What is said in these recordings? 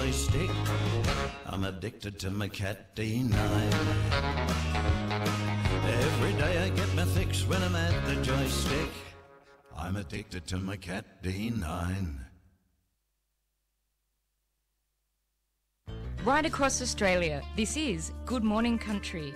joystick. I'm addicted to my cat D9. Every day I get my fix when I'm at the joystick. I'm addicted to my cat D9. Right across Australia, this is Good Morning Country.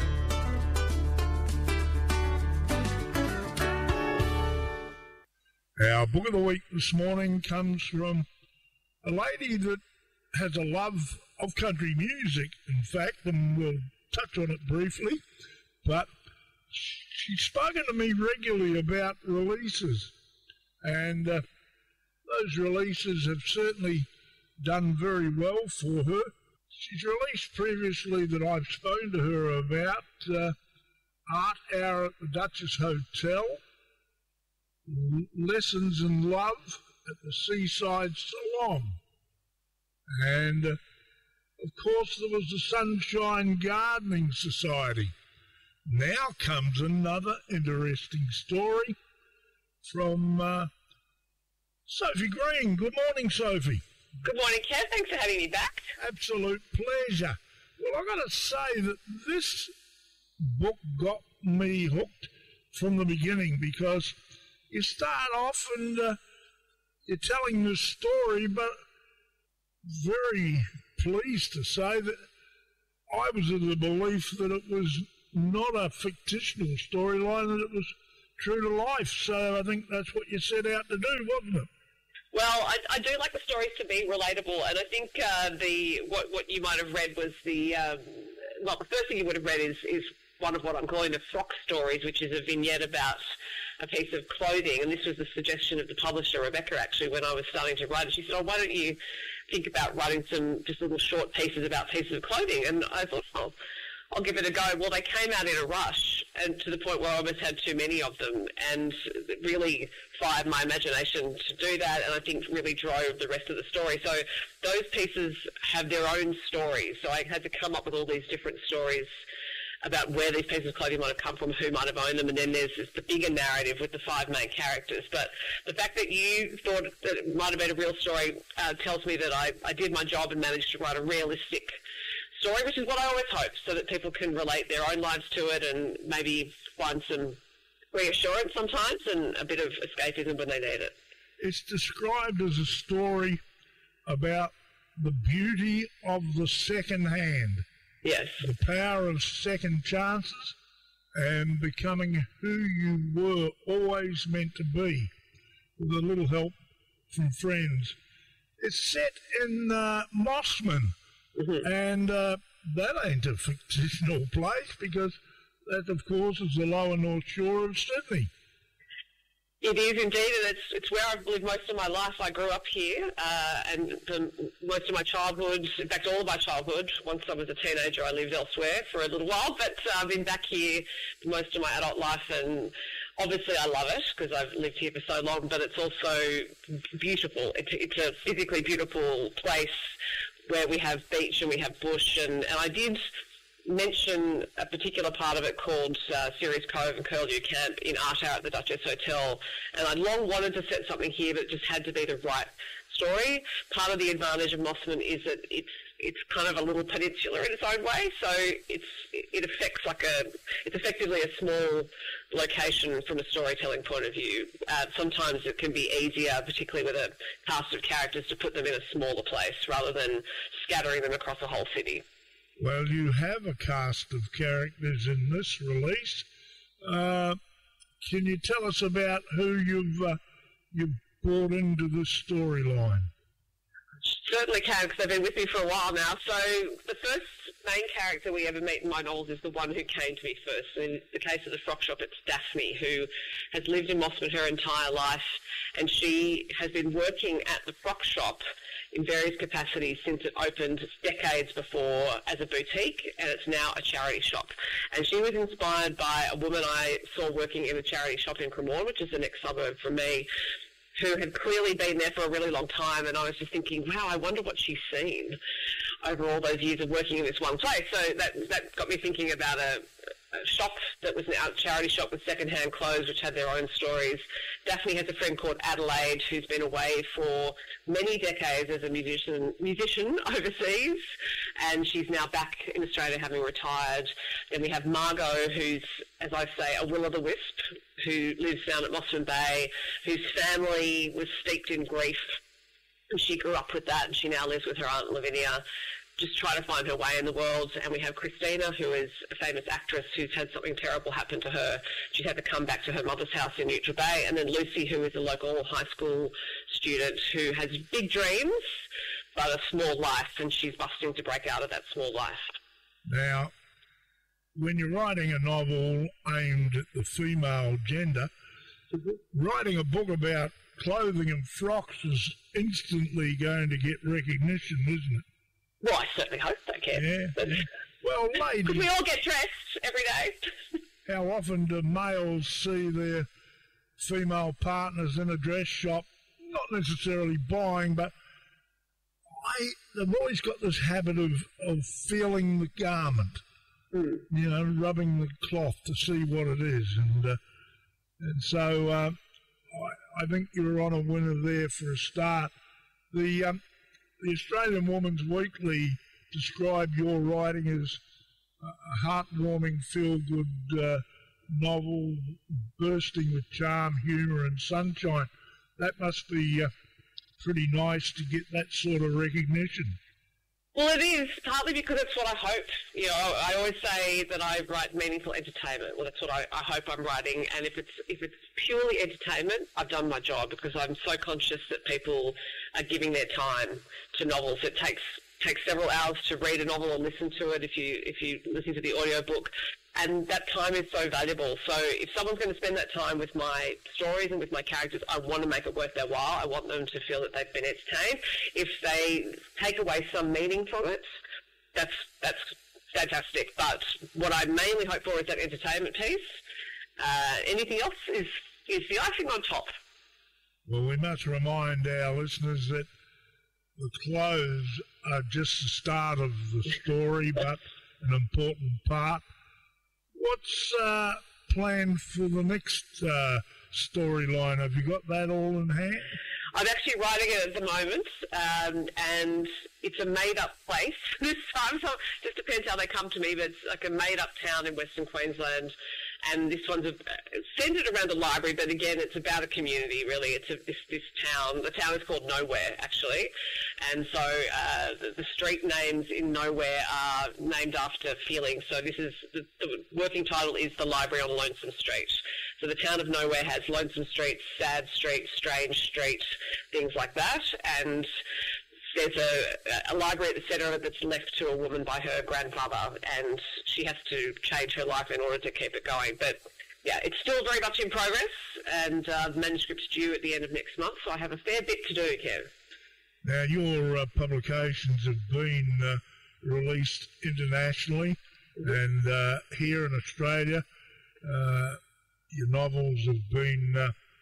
Our book of the week this morning comes from a lady that has a love of country music, in fact, and we'll touch on it briefly, but she's spoken to me regularly about releases, and those releases have certainly done very well for her. She's released previously that I've spoken to her about Art Hour at the Duchess Hotel, Lessons in Love at the Seaside Salon, and of course there was the Sunshine Gardening Society. Now comes another interesting story from Sophie Green. Good morning, Sophie. Good morning, Kev. Thanks for having me back. Absolute pleasure. Well, I've got to say that this book got me hooked from the beginning, because you start off and you're telling this story, but very pleased to say that I was of the belief that it was not a fictional storyline, that it was true to life. So I think that's what you set out to do, wasn't it? Well, I do like the stories to be relatable, and I think what you might have read was the first thing you would have read is one of what I'm calling the frock stories, which is a vignette about a piece of clothing, and this was the suggestion of the publisher, Rebecca, actually, when I was starting to write it. She said, oh, why don't you think about writing some just little short pieces about pieces of clothing? And I thought, oh, I'll give it a go. Well, they came out in a rush, and to the point where I almost had too many of them, and it really fired my imagination to do that, and I think really drove the rest of the story. So those pieces have their own stories, so I had to come up with all these different stories about where these pieces of clothing might have come from, who might have owned them, and then there's the bigger narrative with the 5 main characters. But the fact that you thought that it might have been a real story tells me that I did my job and managed to write a realistic story, which is what I always hope, so that people can relate their own lives to it and maybe find some reassurance sometimes and a bit of escapism when they need it. It's described as a story about the beauty of the second hand. Yes. The power of second chances and becoming who you were always meant to be, with a little help from friends. It's set in Mossman, and that ain't a fictional place, because that, of course, is the lower North Shore of Sydney. It is indeed, and it's where I've lived most of my life. I grew up here, and most of my childhood, in fact all of my childhood, once I was a teenager I lived elsewhere for a little while, but I've been back here for most of my adult life, and obviously I love it because I've lived here for so long, but it's also beautiful. It's a physically beautiful place where we have beach and we have bush, and I did mention a particular part of it called Ceres Cove and Curlew Camp in Art Hour at the Duchess Hotel, and I'd long wanted to set something here, but it just had to be the right story. Part of the advantage of Mossman is that it's kind of a little peninsula in its own way, so it affects it's effectively a small location from a storytelling point of view. Sometimes it can be easier, particularly with a cast of characters, to put them in a smaller place rather than scattering them across a whole city. Well, you have a cast of characters in this release. Can you tell us about who you've brought into this storyline? Certainly can, because they've been with me for a while now. So the first main character we ever meet in my novels is the one who came to me first. In the case of the frock shop, it's Daphne, who has lived in Mossman her entire life, and she has been working at the frock shop in various capacities since it opened decades before as a boutique, and it's now a charity shop. And she was inspired by a woman I saw working in a charity shop in Cremorne, which is the next suburb from me, who had clearly been there for a really long time, and I was just thinking, wow, I wonder what she's seen. over all those years of working in this one place. So that got me thinking about a shop that was a charity shop with second-hand clothes, which had their own stories. Daphne has a friend called Adelaide who's been away for many decades as a musician overseas, and she's now back in Australia having retired. Then we have Margot, who's, as I say, a will-o'-the-wisp, who lives down at Mossman Bay, whose family was steeped in grief, and she grew up with that, and she now lives with her aunt Lavinia, just trying to find her way in the world. And we have Christina, who is a famous actress who's had something terrible happen to her. She's had to come back to her mother's house in Neutral Bay. And then Lucy, who is a local high school student who has big dreams, but a small life, and she's busting to break out of that small life. Now, when you're writing a novel aimed at the female gender, writing a book about clothing and frocks is instantly going to get recognition, isn't it? Well, I certainly hope so, Kev. Yeah. Well, ladies... Because we all get dressed every day. How often do males see their female partners in a dress shop, not necessarily buying, but they've always got this habit of feeling the garment, you know, rubbing the cloth to see what it is. And so I think you're on a winner there for a start. The Australian Woman's Weekly described your writing as a heartwarming, feel-good novel, bursting with charm, humour and sunshine. That must be pretty nice to get that sort of recognition. Well, it is, partly because it's what I hope. You know, I always say that I write meaningful entertainment. Well, that's what I hope I'm writing. And if it's purely entertainment, I've done my job, because I'm so conscious that people are giving their time to novels. It takes several hours to read a novel and listen to it if you listen to the audiobook. And that time is so valuable. So if someone's going to spend that time with my stories and with my characters, I want to make it worth their while. I want them to feel that they've been entertained. If they take away some meaning from it, that's fantastic. But what I mainly hope for is that entertainment piece. Anything else is the icing on top. Well, we must remind our listeners that the clothes are just the start of the story, but an important part. What's planned for the next storyline? Have you got that all in hand? I'm actually writing it at the moment, and it's a made-up place this time, so it just depends how they come to me, but it's like a made-up town in Western Queensland, and this one's centred around a library, but again, it's about a community, really. It's this town. The town is called Nowhere, actually, and so the street names in Nowhere are named after feelings. So this is the working title is The Library on Lonesome Street. So the town of Nowhere has Lonesome Street, Sad Street, Strange Street, things like that, and there's a library at the centre of it that's left to a woman by her grandfather, and she has to change her life in order to keep it going. But yeah, it's still very much in progress, and the manuscript's due at the end of next month, so I have a fair bit to do, Kev. Now, your publications have been released internationally, and here in Australia, your novels have been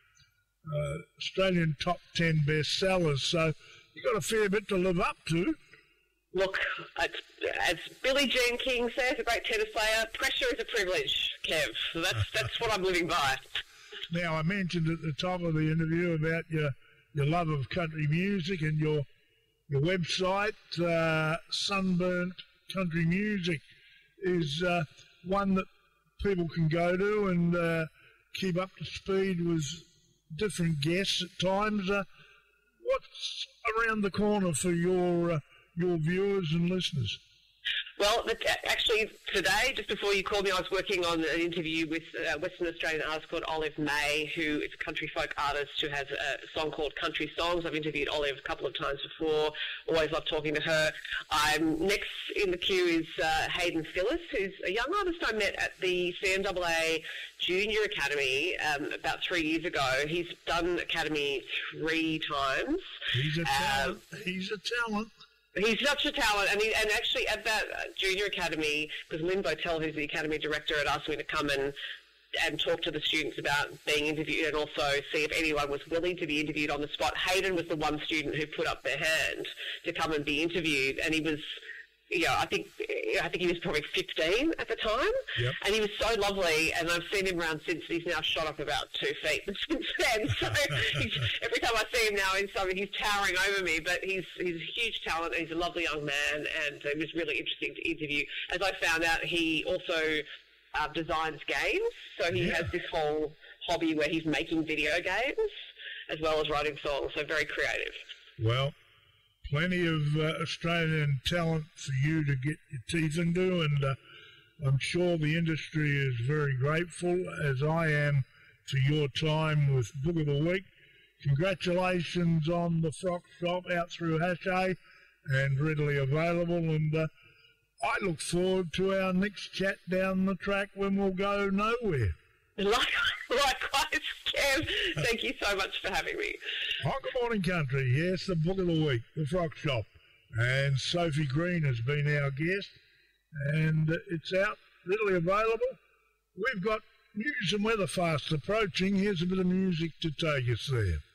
Australian top 10 bestsellers, so you've got a fair bit to live up to. Look, as Billie Jean King says, a great tennis player, pressure is a privilege, Kev. So that's what I'm living by. Now, I mentioned at the top of the interview about your love of country music, and your website, Sunburnt Country Music, is one that people can go to and keep up to speed with different guests at times. What's around the corner for your viewers and listeners? Well, actually, today, just before you called me, I was working on an interview with a Western Australian artist called Olive May, who is a country folk artist who has a song called Country Songs. I've interviewed Olive a couple of times before. Always love talking to her. Next in the queue is Hayden Phillis, who's a young artist I met at the CMAA Junior Academy about 3 years ago. He's done Academy 3 times. He's a talent. He's a talent. He's such a talent, and actually at that Junior Academy, because Lynn Botel, who's the Academy Director, had asked me to come and talk to the students about being interviewed, and also see if anyone was willing to be interviewed on the spot. Hayden was the one student who put up their hand to come and be interviewed, and he was I think he was probably 15 at the time, Yep. and he was so lovely. And I've seen him around since. And he's now shot up about 2 feet since then. So every time I see him now in something, he's towering over me. But he's a huge talent. He's a lovely young man, and it was really interesting to interview. As I found out, he also designs games. So he has this whole hobby where he's making video games as well as writing songs. So very creative. Well, plenty of Australian talent for you to get your teeth into, and I'm sure the industry is very grateful, as I am, for your time with Book of the Week. Congratulations on the Frock Shop out through Haché and readily available, and I look forward to our next chat down the track when we'll go nowhere. Likewise, Kev. Thank you so much for having me. On Good Morning Country, yes, the Book of the Week, the Frock Shop. And Sophie Green has been our guest, and it's out, readily available. We've got news and weather fast approaching. Here's a bit of music to take us there.